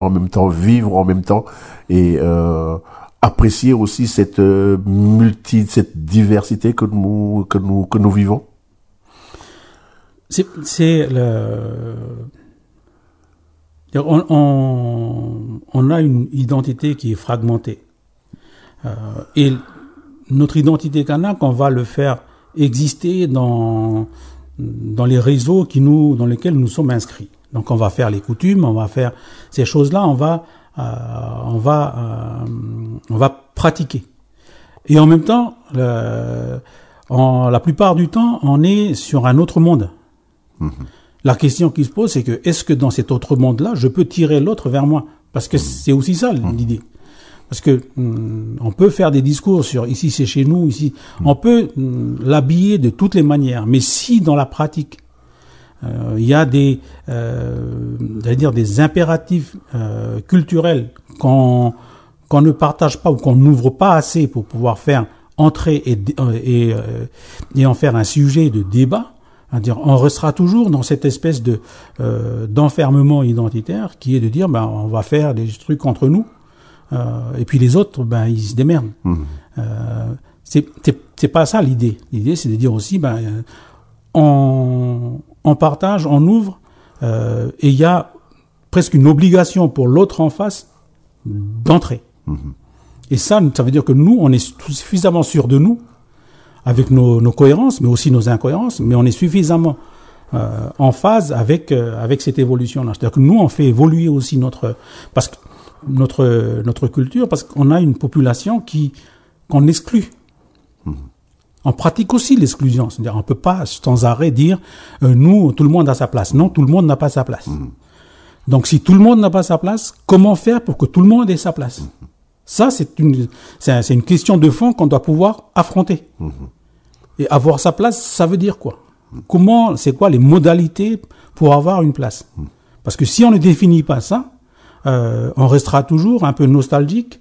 en même temps, vivre en même temps et apprécier aussi cette cette diversité que nous vivons. C'est on a une identité qui est fragmentée. Et notre identité kanak, on va le faire exister dans les réseaux dans lesquels nous sommes inscrits. Donc on va faire les coutumes, on va faire ces choses-là, on va pratiquer. Et en même temps, la plupart du temps, on est sur un autre monde. La question qui se pose, c'est que est-ce que dans cet autre monde-là, je peux tirer l'autre vers moi? Parce que c'est aussi ça l'idée. Parce que on peut faire des discours sur ici c'est chez nous, ici on peut l'habiller de toutes les manières. Mais si dans la pratique il y a des impératifs culturels qu'on ne partage pas ou qu'on n'ouvre pas assez pour pouvoir faire entrer et en faire un sujet de débat, c'est-à-dire on restera toujours dans cette espèce de d'enfermement identitaire qui est de dire on va faire des trucs entre nous et puis les autres ils se démerdent. C'est pas ça l'idée. L'idée c'est de dire aussi on partage, on ouvre, et il y a presque une obligation pour l'autre en face d'entrer. Et ça veut dire que nous, on est suffisamment sûrs de nous, avec nos cohérences, mais aussi nos incohérences, mais on est suffisamment en phase avec cette évolution-là. C'est-à-dire que nous, on fait évoluer aussi notre culture, parce qu'on a une population qu'on exclut. On pratique aussi l'exclusion, c'est-à-dire on peut pas sans arrêt dire nous tout le monde a sa place. Non, tout le monde n'a pas sa place. Donc si tout le monde n'a pas sa place, comment faire pour que tout le monde ait sa place? Ça c'est une question de fond qu'on doit pouvoir affronter. Et avoir sa place, ça veut dire quoi? C'est quoi les modalités pour avoir une place? Parce que si on ne définit pas ça, on restera toujours un peu nostalgique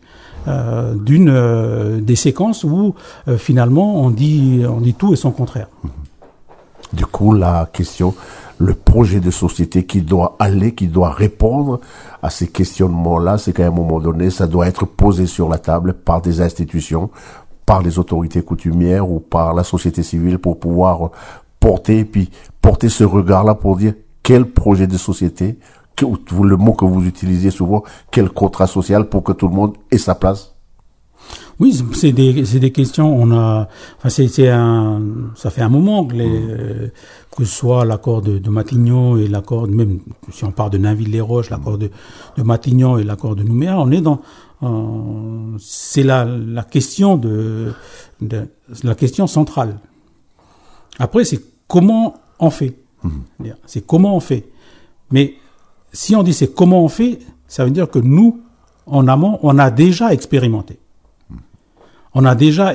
des séquences où finalement on dit tout et son contraire. Du coup, la question, le projet de société qui doit répondre à ces questionnements-là, c'est qu'à un moment donné, ça doit être posé sur la table par des institutions, par les autorités coutumières ou par la société civile pour pouvoir porter ce regard-là pour dire quel projet de société, le mot que vous utilisez souvent, quel contrat social pour que tout le monde ait sa place? Oui, c'est des questions. Ça fait un moment que ce soit l'accord de Matignon et l'accord, même si on parle de Nainville-les-Roches, l'accord de Matignon et l'accord de Nouméa, on est c'est la question la question centrale. Après, c'est comment on fait. C'est comment on fait. Mais si on dit c'est comment on fait, ça veut dire que nous, en amont, on a déjà expérimenté. On a déjà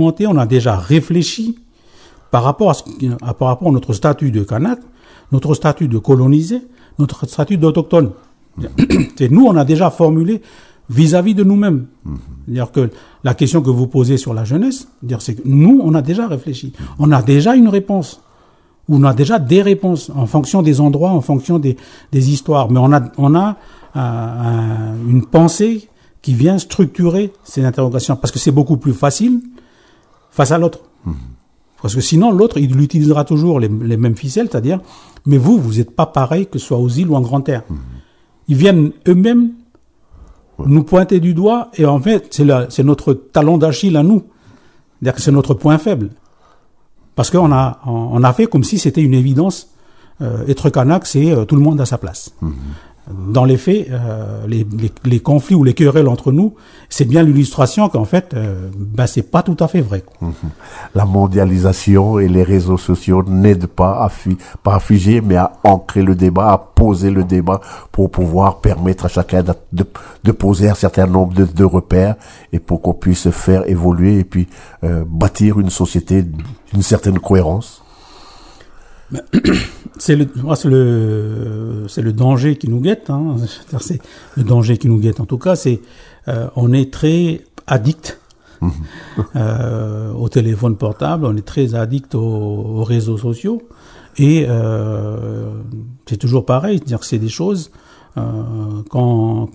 réfléchi par rapport à notre statut de Kanak, notre statut de colonisé, notre statut d'autochtone. C'est nous, on a déjà formulé vis-à-vis de nous-mêmes. C'est-à-dire que la question que vous posez sur la jeunesse, c'est que nous, on a déjà réfléchi. On a déjà une réponse. On a déjà des réponses en fonction des endroits, en fonction des histoires. Mais on a une pensée qui vient structurer ces interrogations. Parce que c'est beaucoup plus facile face à l'autre. Parce que sinon, l'autre, il utilisera toujours les mêmes ficelles, c'est-à-dire, mais vous n'êtes pas pareil que ce soit aux îles ou en Grande Terre. Ils viennent eux-mêmes nous pointer du doigt, et en fait, c'est notre talon d'Achille à nous. C'est-à-dire que c'est notre point faible. Parce qu'on a fait comme si c'était une évidence. Être kanak, c'est tout le monde à sa place. Dans les faits, les conflits ou les querelles entre nous, c'est bien l'illustration qu'en fait, c'est pas tout à fait vrai. La mondialisation et les réseaux sociaux n'aident pas à figer, mais à ancrer le débat, à poser le débat pour pouvoir permettre à chacun de poser un certain nombre de repères et pour qu'on puisse faire évoluer et puis bâtir une société d'une certaine cohérence. C'est le danger qui nous guette, hein. C'est le danger qui nous guette. En tout cas, on est très addict au téléphone portable, on est très addict aux réseaux sociaux, et c'est toujours pareil, c'est-à-dire que c'est des choses quand